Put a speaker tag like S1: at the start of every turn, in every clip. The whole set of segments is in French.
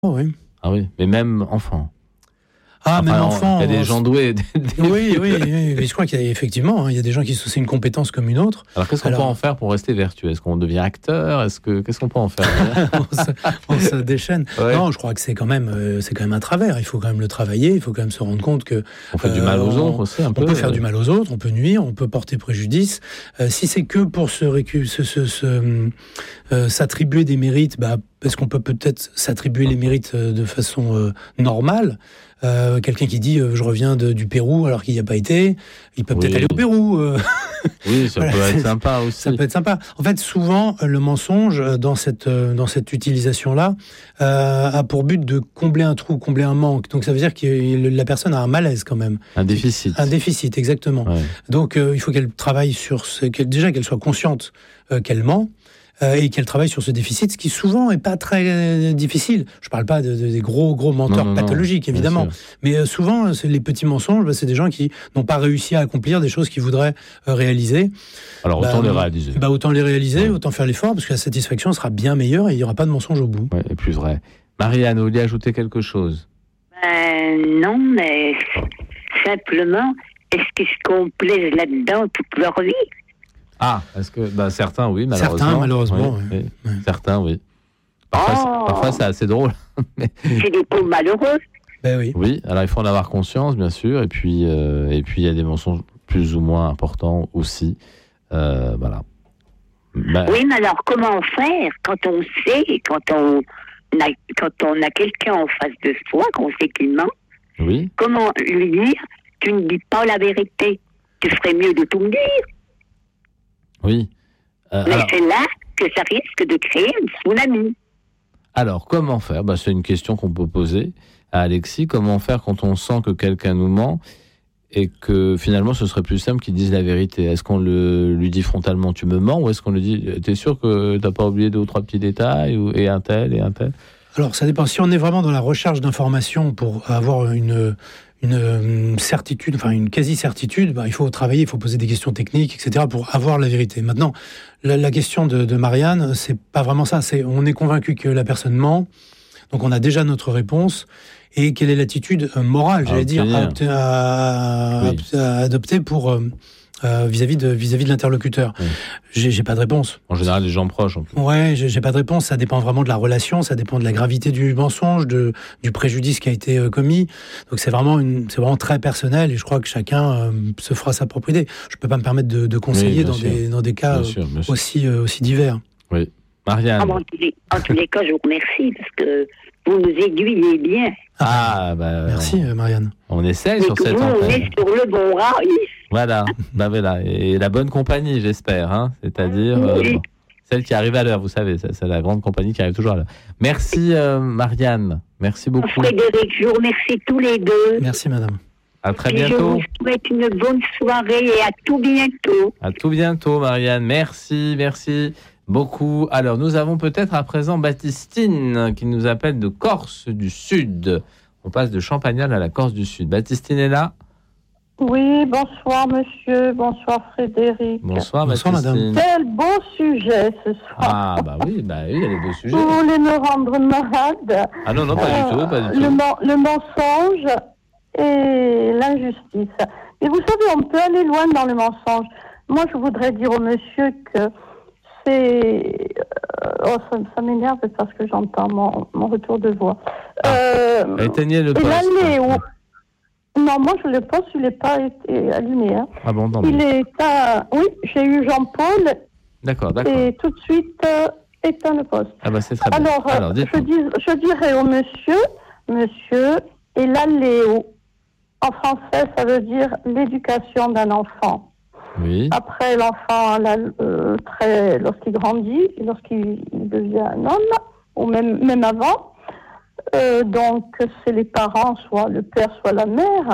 S1: Oh, oui.
S2: Ah oui, mais même enfant.
S1: Ah,
S2: Enfin,
S1: même enfant.
S2: Il y a des gens doués.
S1: Oui, mais je crois qu'il y a effectivement, il y a des gens qui c'est une compétence comme une autre.
S2: Alors, qu'est-ce qu'on peut en faire pour rester vertueux ? Est-ce qu'on devient acteur ? Qu'est-ce qu'on peut en faire ?
S1: on se déchaîne.
S2: Ouais.
S1: Non, je crois que c'est quand même un travers. Il faut quand même le travailler. Il faut quand même se rendre compte que
S2: on fait du mal aux autres aussi un peu.
S1: On peut faire du mal aux autres, on peut nuire, on peut porter préjudice. Si c'est que pour s'attribuer des mérites, parce qu'on peut-être s'attribuer les mérites de façon normale. Quelqu'un qui dit je reviens du Pérou alors qu'il n'y a pas été, il peut peut-être aller au Pérou.
S2: Oui, ça peut être sympa aussi.
S1: Ça peut être sympa. En fait, souvent, le mensonge dans cette utilisation-là a pour but de combler un trou, combler un manque. Donc ça veut dire que la personne a un malaise quand même.
S2: Un déficit.
S1: Un déficit, exactement. Ouais. Donc il faut qu'elle travaille sur qu'elle soit consciente qu'elle ment. Et qu'elle travaille sur ce déficit, ce qui souvent est pas très difficile. Je parle pas des gros menteurs pathologiques, évidemment. Mais souvent, les petits mensonges, c'est des gens qui n'ont pas réussi à accomplir des choses qu'ils voudraient réaliser.
S2: Alors, autant les réaliser.
S1: Autant les réaliser, autant faire l'effort, parce que la satisfaction sera bien meilleure et il n'y aura pas de mensonge au bout.
S2: Ouais, et plus vrai. Marianne, vous vouliez ajouter quelque chose ?
S3: Non, mais simplement, est-ce qu'on plaise là-dedans toute leur vie ?
S2: Ah, est-ce que certains, oui, malheureusement.
S1: Certains, malheureusement,
S2: oui. Certains, oui. Parfois, c'est assez drôle.
S3: C'est des pauvres malheureux.
S1: Ben oui.
S2: Oui, alors il faut en avoir conscience, bien sûr, et puis il y a des mensonges plus ou moins importants aussi. Voilà.
S3: Oui, mais alors comment faire quand on sait, quand on a quelqu'un en face de soi, qu'on sait qu'il ment?
S2: Oui.
S3: Comment lui dire tu ne dis pas la vérité? Tu ferais mieux de tout me dire.
S2: Oui.
S3: Mais c'est là que ça risque de créer une tsunami.
S2: Alors, comment faire ? C'est une question qu'on peut poser à Alexis. Comment faire quand on sent que quelqu'un nous ment et que finalement ce serait plus simple qu'il dise la vérité ? Est-ce qu'on lui dit frontalement tu me mens, ou est-ce qu'on lui dit t'es sûr que t'as pas oublié 2 ou 3 petits détails, et un tel et un tel ?
S1: Alors ça dépend. Si on est vraiment dans la recherche d'informations pour avoir une certitude, enfin une quasi-certitude, il faut travailler, il faut poser des questions techniques, etc. pour avoir la vérité. Maintenant, la question de Marianne, c'est pas vraiment ça. On est convaincu que la personne ment, donc on a déjà notre réponse. Et quelle est l'attitude morale, à adopter pour vis-à-vis de l'interlocuteur. Oui. J'ai pas de réponse.
S2: En général, les gens proches. En plus.
S1: Ouais, j'ai pas de réponse. Ça dépend vraiment de la relation, ça dépend de la gravité du mensonge, du préjudice qui a été commis. Donc c'est vraiment très personnel, et je crois que chacun se fera sa propre idée. Je peux pas me permettre de conseiller dans des cas bien sûr. Aussi divers.
S2: Oui. Marianne.
S3: En tous les cas, je vous remercie parce que vous nous aiguillez bien.
S1: Merci Marianne.
S2: On essaye sur cette antenne.
S3: On est sur le bon rail.
S2: Voilà, et la bonne compagnie, j'espère, c'est-à-dire celle qui arrive à l'heure, vous savez, c'est la grande compagnie qui arrive toujours à l'heure. Merci Marianne, merci beaucoup.
S3: Frédéric, je vous remercie tous les deux.
S1: Merci madame.
S2: À très bientôt.
S3: Je vous souhaite une bonne soirée et à tout bientôt.
S2: À tout bientôt Marianne, merci beaucoup. Alors nous avons peut-être à présent Baptistine qui nous appelle de Corse du Sud. On passe de Champagnat à la Corse du Sud. Baptistine est là ?
S4: Oui, bonsoir monsieur, bonsoir Frédéric.
S2: Bonsoir madame.
S4: Quel beau sujet ce soir.
S2: Ah oui, il y a des beaux sujets.
S4: Vous voulez me rendre malade.
S2: Ah non, pas du tout.
S4: Le mensonge et l'injustice. Et vous savez, on peut aller loin dans le mensonge. Moi, je voudrais dire au monsieur que ça m'énerve parce que j'entends mon retour de voix.
S2: Éteignez le poste.
S4: Non, moi je le poste, il n'est pas allumé. Hein.
S2: Ah bon, non.
S4: Oui, j'ai eu Jean-Paul.
S2: D'accord.
S4: Et tout de suite éteint le poste.
S2: Ah c'est très bien.
S4: Alors je dirais au monsieur, et l'aléo. En français, ça veut dire l'éducation d'un enfant.
S2: Oui.
S4: Après, l'enfant, lorsqu'il grandit, lorsqu'il devient un homme, ou même avant, donc c'est les parents, soit le père, soit la mère,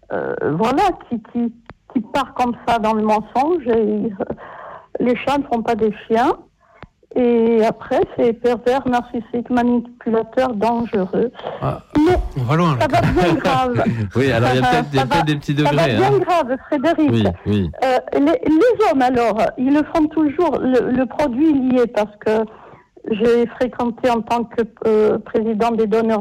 S4: qui part comme ça dans le mensonge. Et les chats ne font pas des chiens. Et après, c'est pervers, narcissique, manipulateur, dangereux. Mais
S1: on va loin,
S4: ça va bien grave.
S2: Oui, alors il y a peut-être des petits degrés.
S4: Ça va bien grave, Frédéric.
S2: Oui.
S4: Les hommes, alors, ils le font toujours, le produit lié, parce que j'ai fréquenté en tant que président des donneurs